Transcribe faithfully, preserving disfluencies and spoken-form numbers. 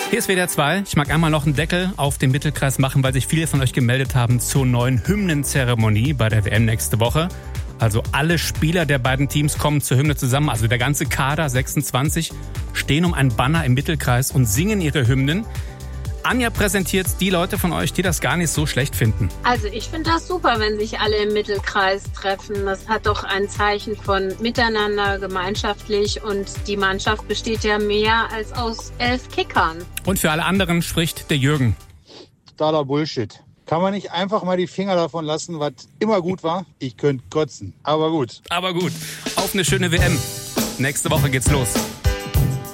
Hier ist W D R zwei. Ich mag einmal noch einen Deckel auf den Mittelkreis machen, weil sich viele von euch gemeldet haben zur neuen Hymnenzeremonie bei der W M nächste Woche. Also alle Spieler der beiden Teams kommen zur Hymne zusammen, also der ganze Kader, sechsundzwanzig, stehen um einen Banner im Mittelkreis und singen ihre Hymnen. Anja präsentiert die Leute von euch, die das gar nicht so schlecht finden. Also ich finde das super, wenn sich alle im Mittelkreis treffen. Das hat doch ein Zeichen von Miteinander, gemeinschaftlich, und die Mannschaft besteht ja mehr als aus elf Kickern. Und für alle anderen spricht der Jürgen. Totaler Bullshit. Kann man nicht einfach mal die Finger davon lassen, was immer gut war? Ich könnte kotzen, aber gut. Aber gut, auf eine schöne W M. Nächste Woche geht's los.